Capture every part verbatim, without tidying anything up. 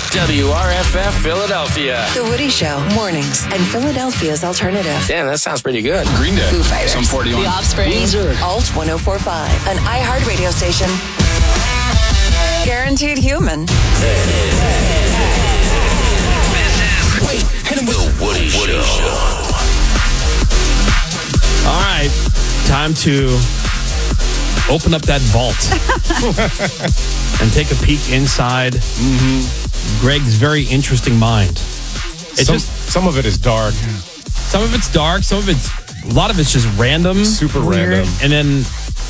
W R F F Philadelphia. The Woody Show, mornings, and Philadelphia's alternative. Damn, that sounds pretty good. Green Day. Foo Fighters. Some forty-one. The Offspring. Alt one oh four point five. An iHeart radio station. Guaranteed human. Wait, hit him with the Woody, Woody Show. All right, time to open up that vault and take a peek inside mm-hmm. Greg's very interesting mind. It's some, just some of it is dark. Some of it's dark. Some of it's a lot of it's just random, super weird, random, and then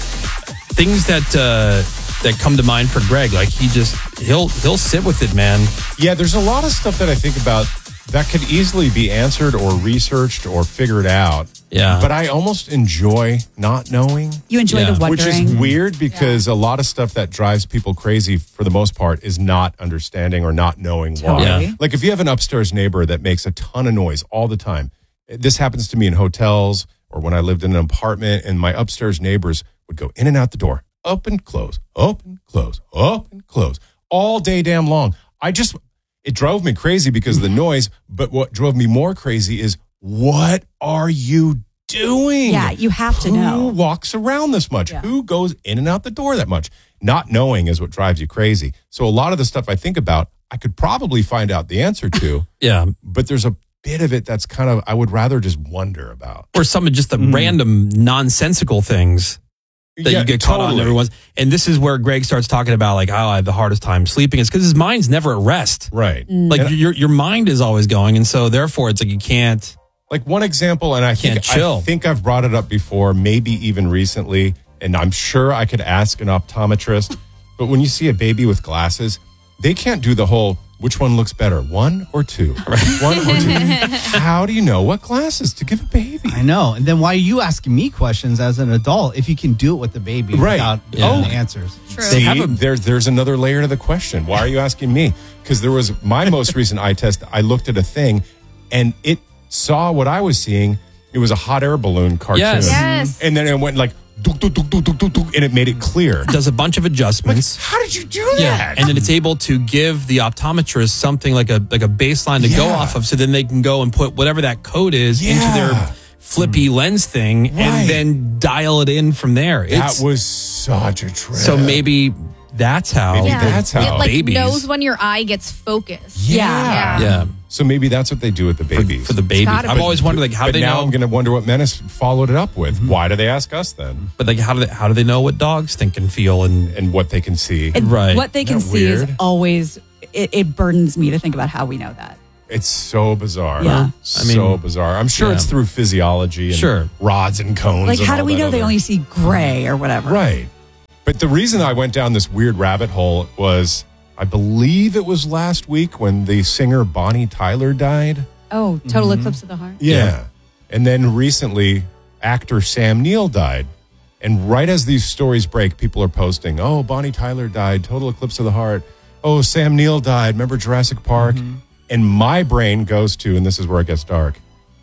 things that uh, that come to mind for Greg. Like he just he'll he'll sit with it, man. Yeah, there's a lot of stuff that I think about that could easily be answered or researched or figured out. Yeah. But I almost enjoy not knowing. You enjoy Yeah. the wondering. Which is weird because yeah. a lot of stuff that drives people crazy for the most part is not understanding or not knowing why. Totally. Yeah. Like if you have an upstairs neighbor that makes a ton of noise all the time. This happens to me in hotels or when I lived in an apartment and my upstairs neighbors would go in and out the door, up and close, up and close, up and close, all day damn long. I just, it drove me crazy because of the noise. But what drove me more crazy is, what are you doing? Yeah, you have to Who know. Who walks around this much? Yeah. Who goes in and out the door that much? Not knowing is what drives you crazy. So a lot of the stuff I think about, I could probably find out the answer to. Yeah. But there's a bit of it that's kind of, I would rather just wonder about. Or some of just the Mm. random nonsensical things that Yeah, you get caught on totally. everyone's. And this is where Greg starts talking about like how I have the hardest time sleeping. It's because his mind's never at rest. Right. Like And- your your mind is always going, and so therefore it's like you can't. Like one example, and I Can't think, chill. I think I've brought it up before, maybe even recently, and I'm sure I could ask an optometrist, but when you see a baby with glasses, they can't do the whole, which one looks better, one or two? One or two? How do you know what glasses to give a baby? I know. And then why are you asking me questions as an adult if you can do it with the baby Right. without Yeah. knowing the answers? True. See, have a- there's, there's another layer to the question. Why are you asking me? Because there was my most recent eye test, I looked at a thing, and it saw what I was seeing. It was a hot air balloon cartoon. Yes. Yes. And then it went like, duk, duk, duk, duk, duk, duk, duk, and it made it clear. Does a bunch of adjustments. How did you do Yeah, that? and then it's able to give the optometrist something like a like a baseline to go Yeah. off of, so then they can go and put whatever that code is Yeah. into their flippy lens thing, Right. and then dial it in from there. that It's, was such a trip. so maybe that's how. Maybe Yeah. that's how. It like babies. knows when your eye gets focused. Yeah. Yeah, So maybe that's what they do with the for, babies. for the baby. gotta I've be. always wondered like how but do they now know. I'm going to wonder what Menace followed it up with. Why do they ask us then? But like how do they how do they know what dogs think and feel and And what they can see. And Right. what they can Isn't that see is weird? always, it, it burdens me to think about how we know that. It's so bizarre. Yeah. I mean, so bizarre. I'm sure yeah. it's through physiology and Sure. rods and cones. Like, and how all do we that know they other- only see gray or whatever? Right. But the reason I went down this weird rabbit hole was, I believe it was last week when the singer Bonnie Tyler died. Oh, total eclipse of the heart. Yeah. And then recently, actor Sam Neill died. And right as these stories break, people are posting, oh, Bonnie Tyler died, total eclipse of the heart. Oh, Sam Neill died. Remember Jurassic Park? And my brain goes to, and this is where it gets dark,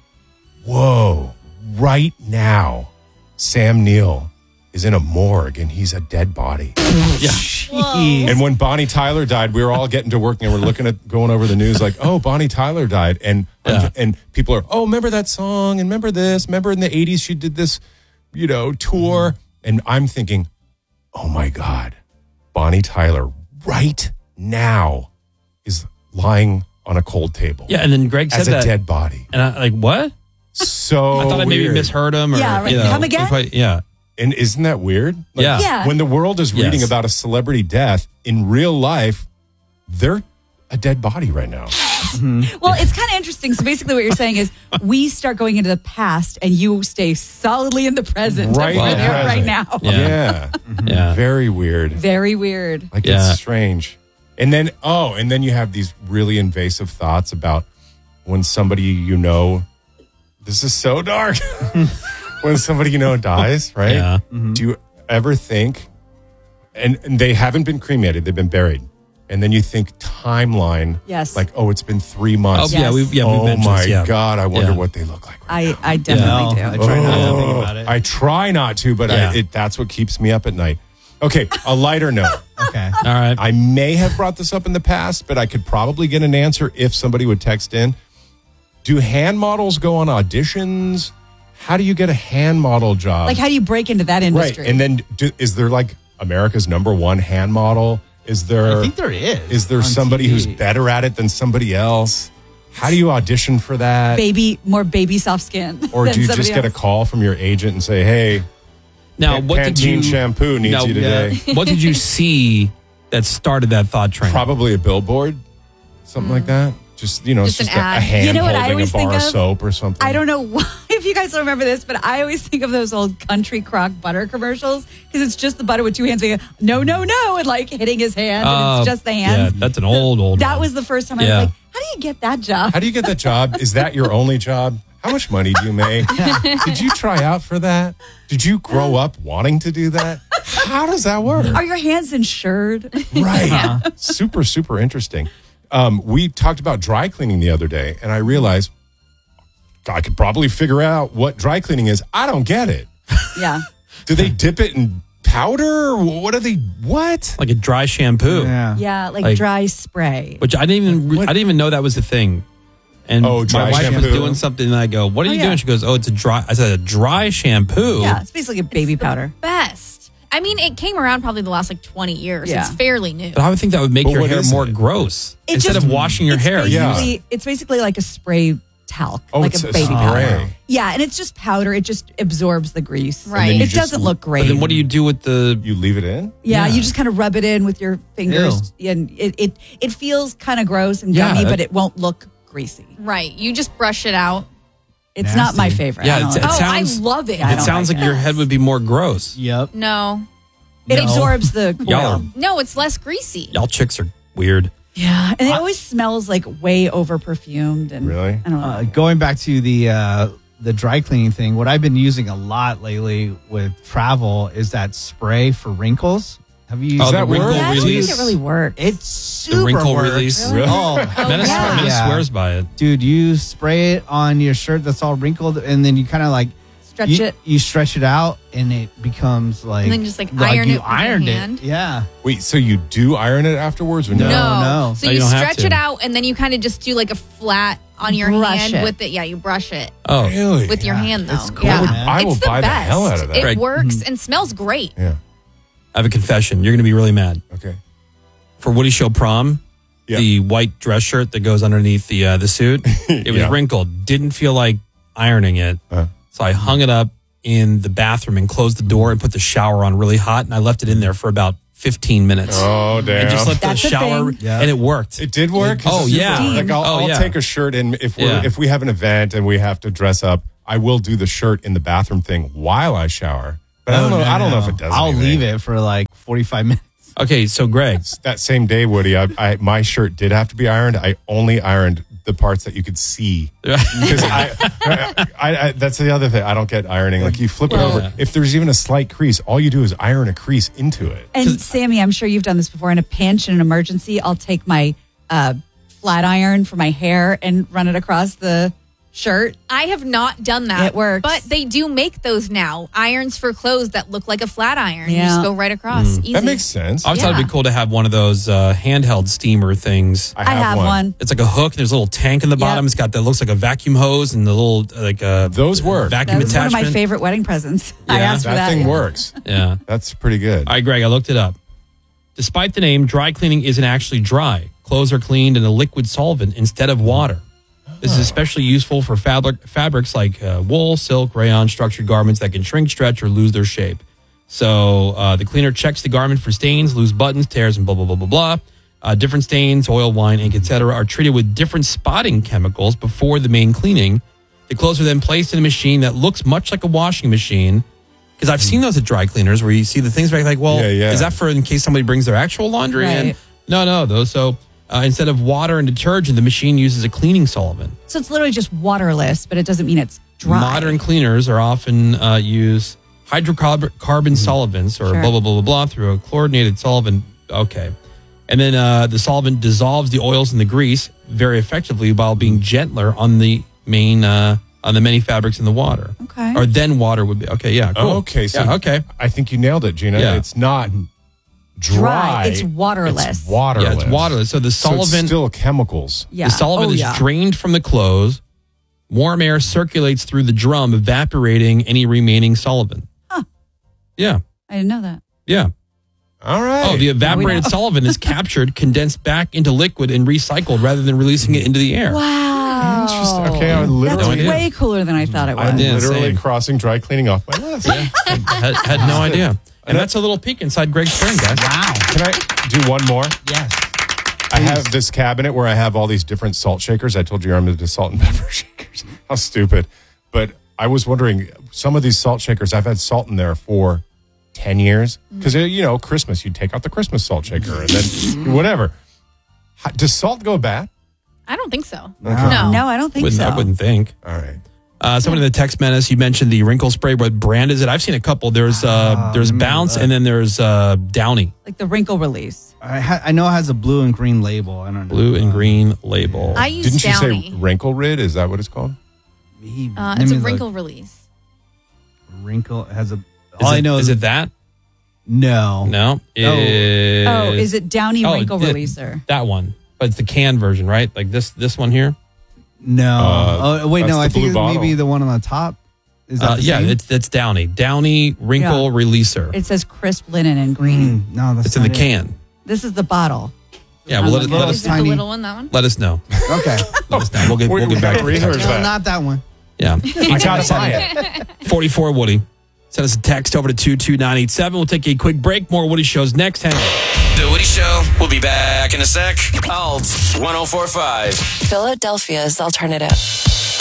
whoa, right now, Sam Neill is in a morgue and he's a dead body. Jeez. And when Bonnie Tyler died, we were all getting to work and we're looking at going over the news like, oh, Bonnie Tyler died. And Yeah. and people are, oh, remember that song? And remember this? Remember in the eighties she did this, you know, tour? And I'm thinking, oh my God, Bonnie Tyler right now is lying on a cold table. yeah. And then Greg said As a that, dead body. and I like what? So I thought I maybe weird. misheard him. Or, Yeah, right. you know, Come again? quite- yeah. And isn't that weird? Like, Yeah. Yeah. When the world is reading Yes. about a celebrity death, in real life, they're a dead body right now. Well, it's kind of interesting. So basically, what you're saying is we start going into the past, and you stay solidly in the present, Right of where in the they're right present. now. Yeah. Yeah. Yeah. Very weird. Very weird. Like Yeah. it's strange. And then, oh, and then you have these really invasive thoughts about when somebody you know, this is so dark. When somebody you know dies, right? Yeah. Do you ever think, and, and they haven't been cremated, they've been buried. And then you think timeline, Yes. like, oh, it's been three months. Oh, yeah, we, yeah, we oh mentioned my this, yeah. God, I wonder Yeah. what they look like. Right I, I definitely No, I do. try not to Oh, think about it. I try not to, but Yeah. I, it, that's what keeps me up at night. Okay, a lighter note. Okay. All right. I may have brought this up in the past, but I could probably get an answer if somebody would text in. Do hand models go on auditions? How do you get a hand model job? Like, how do you break into that right. industry? And then do, is there like America's number one hand model? Is there I think there is. Is there on somebody T V. who's better at it than somebody else? How do you audition for that? baby, more baby soft skin. Or than do you somebody just get a else. call from your agent and say, hey, Now, Pan- what did Pantene you shampoo needs now, you today? What did you see that started that thought train? Probably a billboard, something like that. Just, you know, Just it's an just a, a ad. hand You know what I holding a always bar think of of? soap or something. I don't know why, if you guys don't remember this, but I always think of those old Country Crock butter commercials because it's just the butter with two hands being, no, no, no, and like hitting his hand, and Uh, it's just the Yeah, hands. that's an old, old That one. was the first time I Yeah. was like, how do you get that job? How do you get that job? Is that your only job? How much money do you make? Did you try out for that? Did you grow up wanting to do that? How does that work? Are your hands insured? Right. Super, super interesting. Um, we talked about dry cleaning the other day, and I realized I could probably figure out what dry cleaning is. I don't get it. Yeah. Do they dip it in powder? What are they? What? like a dry shampoo, Yeah. Yeah, like, Like- dry spray. which I didn't even What? I didn't even know that was a thing. And Oh, dry my wife shampoo. was doing something, and I go, "What are Oh, you yeah. doing?" She goes, "Oh, it's a dry." I said, "A dry shampoo." Yeah, it's basically a baby powder. Best. I mean, it came around probably the last like twenty years. Yeah. It's fairly new. But I would think that would make But your what hair is more it? gross It instead just- of washing your it's hair. Yeah. Basically, It's basically like a spray talc, Oh, like it's a a baby spray. powder. Yeah, and it's just powder. It just absorbs the grease. Right. And then you It just- doesn't look great. But then what do you do with the? You leave it in? Yeah, Yeah. you just kind of rub it in with your fingers, and it it, it feels kind of gross and Yeah, gummy, that- but it won't look greasy. Right. You just brush it out. It's not my Nasty. favorite. Yeah, I don't it's- like it oh, sounds- I love it. I It don't sounds like, like your it. head would be more gross. Yep. No. it No. absorbs the Y'all oil. are, No, it's less greasy. y'all chicks are weird. Yeah, and it always smells like way over perfumed. And Really? I don't know. Uh, going back to the uh, the dry cleaning thing, what I've been using a lot lately with travel is that spray for wrinkles. Have you used Oh, the that? wrinkle word? yeah, I don't release. think it really works. It's super The wrinkle works. release. Really? Oh, Menace, yeah. Menace Yeah. swears by it. dude, you spray it on your shirt that's all wrinkled, and then you kind of like Stretch you, it. You stretch it out, and it becomes like And then just, like, iron you it with your ironed hand? it. Yeah. Wait, so you do iron it afterwards or no? No. no. So No, you, you don't have stretch to. it out and then you kind of just do like a flat on your Brush hand it. with it. Yeah, you brush it Oh, Really? with your hand though. It's cool, Yeah. I, would, man. I will It's the buy the best. hell out of that. It Greg. works and smells great. Yeah. I have a confession. You're going to be really mad. Okay. For Woody Show Prom, Yeah. the white dress shirt that goes underneath the uh, the suit, it was Yeah. wrinkled. Didn't feel like ironing it, Uh. so I hung it up in the bathroom and closed the door and put the shower on really hot, and I left it in there for about fifteen minutes. Oh, damn. And just let That's the the shower, thing. Yeah. and it worked. It did work. Oh, It's yeah. super- Like I'll, Oh, I'll yeah. take a shirt in if we are Yeah. if we have an event and we have to dress up. I will do the shirt in the bathroom thing while I shower. But I don't know. Oh, no, I don't know no. if it does. I'll anything. leave it for like forty-five minutes. Okay, so Greg, That same day, Woody, I, I my shirt did have to be ironed. I only ironed the parts that you could see because I, I, I that's the other thing. I don't get ironing. Like you flip it Well- over. If there's even a slight crease, all you do is iron a crease into it. And Sammy, I'm sure you've done this before. In a pinch, in an emergency, I'll take my uh, flat iron for my hair and run it across the shirt. I have not done that. It works. But they do make those now. Irons for clothes that look like a flat iron. You Yeah. just go right across. Easy. That makes sense. I always thought it'd be Yeah. cool to have one of those uh, handheld steamer things. I have one. It's like a hook. And there's a little tank in the bottom. Yep. It's got that looks like a vacuum hose and the little uh, like uh, Those work. vacuum That was one of attachment. my favorite wedding presents. I Yeah. asked for That that. thing yeah. works. Yeah. That's pretty good. All right, Greg, I looked it up. Despite the name, dry cleaning isn't actually dry. Clothes are cleaned in a liquid solvent instead of water. This is especially useful for fabric, fabrics like uh, wool, silk, rayon, structured garments that can shrink, stretch, or lose their shape. So uh, the cleaner checks the garment for stains, loose buttons, tears, and blah, blah, blah, blah, blah. Uh, different stains, oil, wine, ink, et cetera are treated with different spotting chemicals before the main cleaning. The clothes are then placed in a machine that looks much like a washing machine. Because I've seen those at dry cleaners where you see the things back like, well, Yeah, yeah. is that for in case somebody brings their actual laundry in? Right. No, no, those. So uh, instead of water and detergent, the machine uses a cleaning solvent. So it's literally just waterless, but it doesn't mean it's dry. Modern cleaners are often uh, use hydrocarbon carbon solvents or Sure. blah, blah, blah, blah, blah through a chlorinated solvent. Okay. And then uh, the solvent dissolves the oils and the grease very effectively while being gentler on the main, uh, on the many fabrics in the water. Okay. Or then water would be. Okay, yeah, cool. Okay, so Yeah, okay. I think you nailed it, Gina. Yeah. It's not dry. It's waterless. It's waterless. Yeah, it's waterless. So the So it's solvent, still chemicals. Yeah. the solvent Oh, is yeah. drained from the clothes. Warm air circulates through the drum, evaporating any remaining solvent. Huh. Yeah, I didn't know that. yeah. All right. Oh, the Now we evaporated know. solvent is captured, condensed back into liquid, and recycled rather than releasing it into the air. Wow. Interesting. Okay, I That's literally, No idea. way cooler than I thought it was. I'm Yeah, literally same. crossing dry cleaning off my list. Yeah, had, had no idea. And that's a little peek inside Greg's brain, guys. Wow. Can I do one more? Yes. I have this cabinet where I have all these different salt shakers. I told you I'm into salt and pepper shakers. How stupid. But I was wondering, some of these salt shakers, I've had salt in there for ten years. Because, you know, Christmas, you take out the Christmas salt shaker and then whatever. How- Does salt go bad? I don't think so. No. No. No, I don't think Wouldn't, so. I wouldn't think. All right. Uh, someone in the text menace, you mentioned the wrinkle spray. What brand is it? I've seen a couple. There's uh, there's Bounce and then there's uh, Downy. Like the wrinkle release. I, ha- I know it has a blue and green label. I don't know. Blue and green label. I use Didn't you Downy. say wrinkle rid? Is that what it's called? Maybe. uh, Let it's a me look. wrinkle release. Wrinkle has a. Is All it, I know is is it that? no. No. Is, Oh, is it Downy Oh, wrinkle it- releaser? That one. But it's the can version, right? Like this this one here? No. Uh, oh wait, that's no. the I think blue it's bottle. maybe the one on the top. Is that Uh, the yeah, same? it's it's Downy. Downy wrinkle Yeah. releaser. It says crisp linen in green. Mm, no, that's It's in the not it. can. This is the bottle. Yeah, well, let, us, let, Little Is us, it tiny- the little one, that one? let us know. Okay. Let us know. We'll get, We- we'll we get back gotta to the research text. no, that. not that one. Yeah. I gotta buy it. forty-four Woody. Send us a text over to two two nine eight seven. We'll take a quick break. More Woody Shows next. Hang on. The Woody Show. We'll be back in a sec. Alt ten forty-five. Philadelphia's alternative.